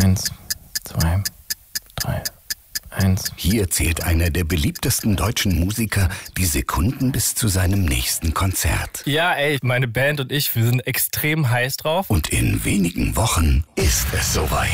1, 2, 3, 1. Hier zählt einer der beliebtesten deutschen Musiker die Sekunden bis zu seinem nächsten Konzert. Ja, ey, meine Band und ich, wir sind extrem heiß drauf. Und in wenigen Wochen ist es soweit.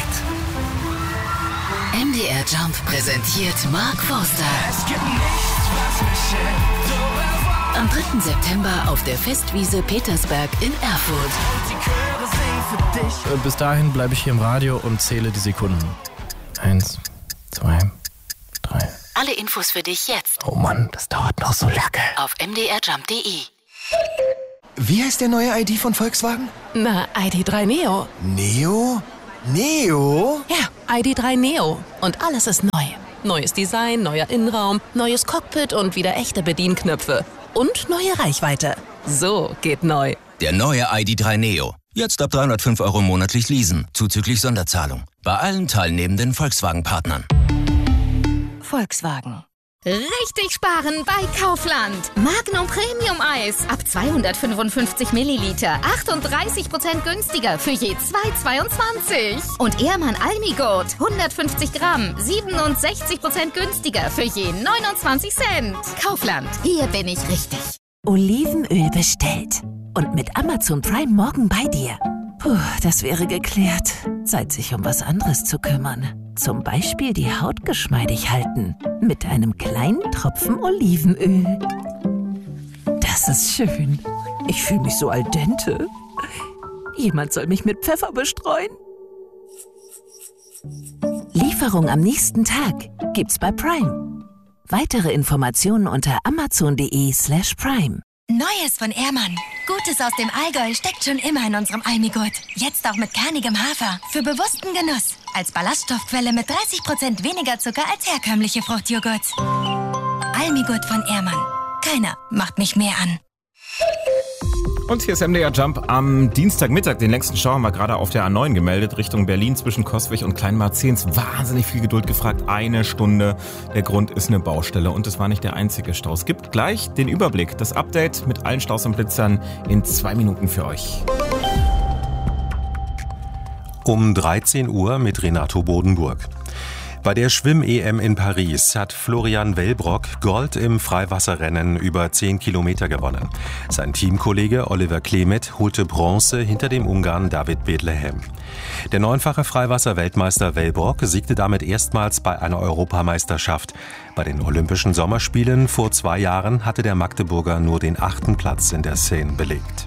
MDR Jump präsentiert Mark Forster. Es gibt nichts, was mich hält. Am 3. September auf der Festwiese Petersberg in Erfurt. Die Chöre singen für dich. Bis dahin bleibe ich hier im Radio und zähle die Sekunden. 1, 2, 3. Alle Infos für dich jetzt Oh Mann, das dauert noch so lange. auf mdrjump.de. Wie heißt der neue ID von Volkswagen? Na, ID3 Neo. Neo? Neo? Ja, ID3 Neo. Und alles ist neu. Neues Design, neuer Innenraum, neues Cockpit und wieder echte Bedienknöpfe. Und neue Reichweite. So geht neu. Der neue ID3 Neo. Jetzt ab 305 € monatlich leasen, zuzüglich Sonderzahlung. Bei allen teilnehmenden Volkswagen-Partnern. Volkswagen. Richtig sparen bei Kaufland. Magnum Premium Eis ab 255 Milliliter. 38% günstiger für je 2,22. Und Ehrmann Almigurt 150 Gramm. 67% günstiger für je 29 Cent. Kaufland, hier bin ich richtig. Olivenöl bestellt. Und mit Amazon Prime morgen bei dir. Puh, das wäre geklärt. Zeit, sich um was anderes zu kümmern. Zum Beispiel die Haut geschmeidig halten. Mit einem kleinen Tropfen Olivenöl. Das ist schön. Ich fühle mich so al dente. Jemand soll mich mit Pfeffer bestreuen. Lieferung am nächsten Tag gibt's bei Prime. Weitere Informationen unter amazon.de/prime. Neues von Ehrmann. Gutes aus dem Allgäu steckt schon immer in unserem Almigurt. Jetzt auch mit kernigem Hafer. Für bewussten Genuss. Als Ballaststoffquelle mit 30% weniger Zucker als herkömmliche Fruchtjoghurt. Almigurt von Ehrmann. Keiner macht mich mehr an. Und hier ist MDR Jump am Dienstagmittag. Den längsten Stau haben wir gerade auf der A9 gemeldet, Richtung Berlin zwischen Coswig und Kleinmarzehns. Wahnsinnig viel Geduld gefragt, 1 Stunde. Der Grund ist eine Baustelle und es war nicht der einzige Stau. Es gibt gleich den Überblick, das Update mit allen Staus und Blitzern in 2 Minuten für euch. Um 13 Uhr mit Renato Bodenburg. Bei der Schwimm-EM in Paris hat Florian Wellbrock Gold im Freiwasserrennen über 10 Kilometer gewonnen. Sein Teamkollege Oliver Klemet holte Bronze hinter dem Ungarn David Bethlehem. Der 9-fache Freiwasser-Weltmeister Wellbrock siegte damit erstmals bei einer Europameisterschaft. Bei den Olympischen Sommerspielen vor 2 Jahren hatte der Magdeburger nur den 8. Platz in der Seine belegt.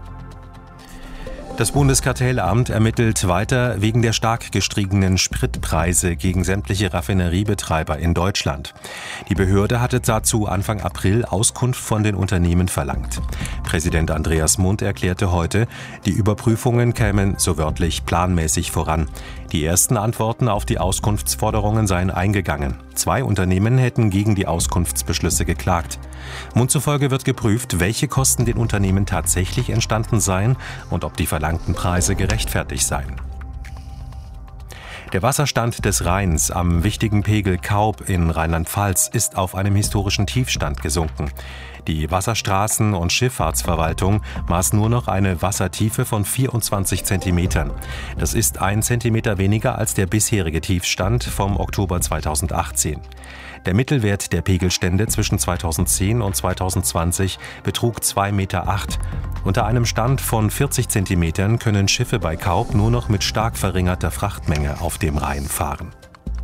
Das Bundeskartellamt ermittelt weiter wegen der stark gestiegenen Spritpreise gegen sämtliche Raffineriebetreiber in Deutschland. Die Behörde hatte dazu Anfang April Auskunft von den Unternehmen verlangt. Präsident Andreas Mundt erklärte heute, die Überprüfungen kämen so wörtlich planmäßig voran. Die ersten Antworten auf die Auskunftsforderungen seien eingegangen. 2 Unternehmen hätten gegen die Auskunftsbeschlüsse geklagt. Mundt zufolge wird geprüft, welche Kosten den Unternehmen tatsächlich entstanden seien und ob die verlangten Preise gerechtfertigt seien. Der Wasserstand des Rheins am wichtigen Pegel Kaub in Rheinland-Pfalz ist auf einem historischen Tiefstand gesunken. Die Wasserstraßen- und Schifffahrtsverwaltung maß nur noch eine Wassertiefe von 24 Zentimetern. Das ist 1 Zentimeter weniger als der bisherige Tiefstand vom Oktober 2018. Der Mittelwert der Pegelstände zwischen 2010 und 2020 betrug 2,8 Meter. Unter einem Stand von 40 Zentimetern können Schiffe bei Kaub nur noch mit stark verringerter Frachtmenge auf dem Rhein fahren.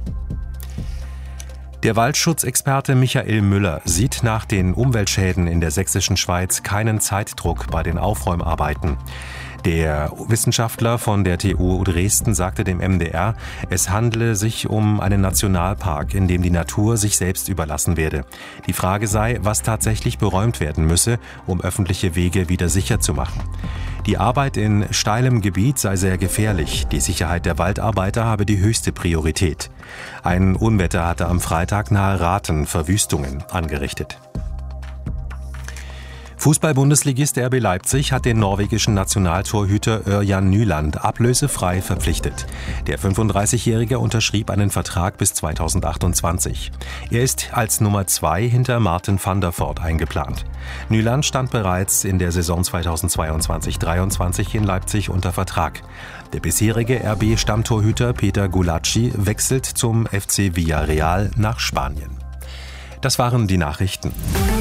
Der Waldschutzexperte Michael Müller sieht nach den Umweltschäden in der sächsischen Schweiz keinen Zeitdruck bei den Aufräumarbeiten. Der Wissenschaftler von der TU Dresden sagte dem MDR, es handle sich um einen Nationalpark, in dem die Natur sich selbst überlassen werde. Die Frage sei, was tatsächlich beräumt werden müsse, um öffentliche Wege wieder sicher zu machen. Die Arbeit in steilem Gebiet sei sehr gefährlich. Die Sicherheit der Waldarbeiter habe die höchste Priorität. Ein Unwetter hatte am Freitag nahe Rathen Verwüstungen angerichtet. Fußball-Bundesligist RB Leipzig hat den norwegischen Nationaltorhüter Ørjan Nyland ablösefrei verpflichtet. Der 35-Jährige unterschrieb einen Vertrag bis 2028. Er ist als Nummer 2 hinter Martin van der Voort eingeplant. Nyland stand bereits in der Saison 2022-23 in Leipzig unter Vertrag. Der bisherige RB-Stammtorhüter Peter Gulacsi wechselt zum FC Villarreal nach Spanien. Das waren die Nachrichten.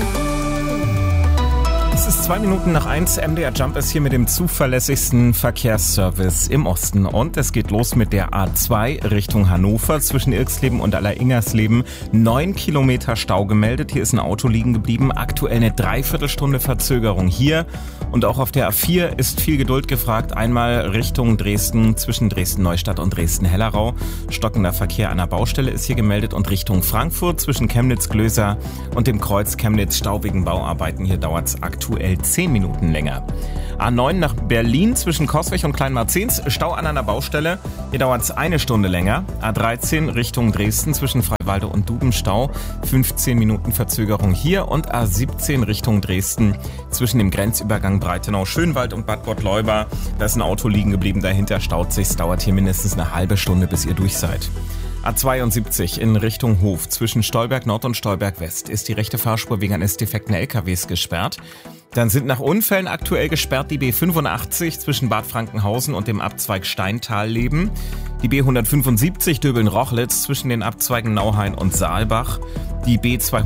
Es ist 2 Minuten nach 1. MDR Jump ist hier mit dem zuverlässigsten Verkehrsservice im Osten. Und es geht los mit der A2 Richtung Hannover zwischen Irxleben und Aller-Ingersleben. 9 Kilometer Stau gemeldet. Hier ist ein Auto liegen geblieben. Aktuell eine Dreiviertelstunde Verzögerung hier. Und auch auf der A4 ist viel Geduld gefragt. Einmal Richtung Dresden, zwischen Dresden-Neustadt und Dresden-Hellerau. Stockender Verkehr an der Baustelle ist hier gemeldet. Und Richtung Frankfurt zwischen Chemnitz-Glöser und dem Kreuz Chemnitz-Stau wegen Bauarbeiten. Hier dauert es aktuell 10 Minuten länger. A9 nach Berlin zwischen Coswig und Kleinmarzens. Stau an einer Baustelle. Hier dauert es 1 Stunde länger. A13 Richtung Dresden zwischen Freiwalde und Dubenstau. 15 Minuten Verzögerung hier. Und A17 Richtung Dresden zwischen dem Grenzübergang Breitenau-Schönwald und Bad Gottleuba. Da ist ein Auto liegen geblieben. Dahinter staut sich. Es dauert hier mindestens eine halbe Stunde, bis ihr durch seid. A72 in Richtung Hof zwischen Stolberg Nord und Stolberg West ist die rechte Fahrspur wegen eines defekten LKWs gesperrt. Dann sind nach Unfällen aktuell gesperrt die B85 zwischen Bad Frankenhausen und dem Abzweig Steintalleben, die B175 Döbeln-Rochlitz zwischen den Abzweigen Nauhain und Saalbach, die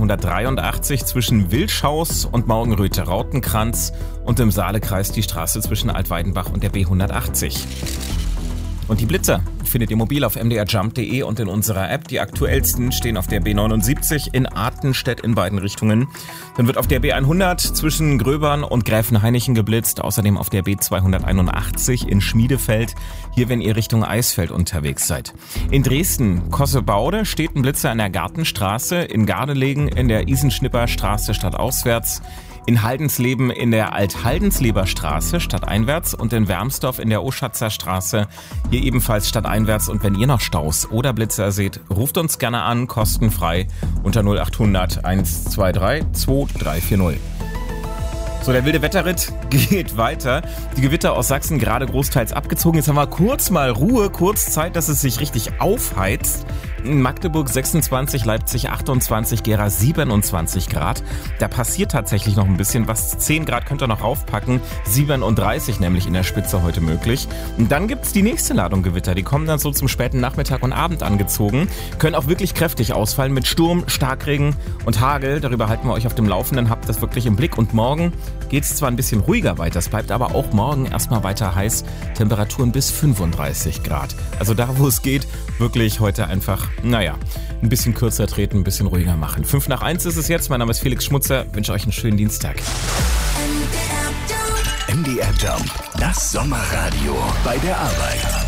B283 zwischen Wilschaus und Morgenröte-Rautenkranz und im Saalekreis die Straße zwischen Altweidenbach und der B180. Und die Blitzer findet ihr mobil auf mdrjump.de und in unserer App. Die aktuellsten stehen auf der B79 in Artenstedt in beiden Richtungen. Dann wird auf der B100 zwischen Gröbern und Gräfenhainichen geblitzt. Außerdem auf der B281 in Schmiedefeld. Hier, wenn ihr Richtung Eisfeld unterwegs seid. In Dresden, Kossebaude, steht ein Blitzer an der Gartenstraße. In Gardelegen in der Isenschnipperstraße stadtauswärts. In Haldensleben in der Alt-Haldensleber Straße stadteinwärts und in Wermsdorf in der Oschatzer Straße, hier ebenfalls stadteinwärts. Und wenn ihr noch Staus oder Blitzer seht, ruft uns gerne an, kostenfrei unter 0800 123 2340. So, der wilde Wetterritt geht weiter. Die Gewitter aus Sachsen gerade großteils abgezogen. Jetzt haben wir kurz mal Ruhe, kurz Zeit, dass es sich richtig aufheizt. In Magdeburg 26, Leipzig 28, Gera 27 Grad. Da passiert tatsächlich noch ein bisschen was. 10 Grad könnt ihr noch raufpacken. 37 nämlich in der Spitze heute möglich. Und dann gibt's die nächste Ladung Gewitter. Die kommen dann so zum späten Nachmittag und Abend angezogen. Können auch wirklich kräftig ausfallen mit Sturm, Starkregen und Hagel. Darüber halten wir euch auf dem Laufenden. Habt das wirklich im Blick. Und morgen geht's zwar ein bisschen ruhiger weiter. Es bleibt aber auch morgen erstmal weiter heiß. Temperaturen bis 35 Grad. Also da, wo es geht, wirklich heute einfach, ein bisschen kürzer treten, ein bisschen ruhiger machen. 5 nach 1 ist es jetzt. Mein Name ist Felix Schmutzer. Ich wünsche euch einen schönen Dienstag. MDR Jump, das Sommerradio bei der Arbeit.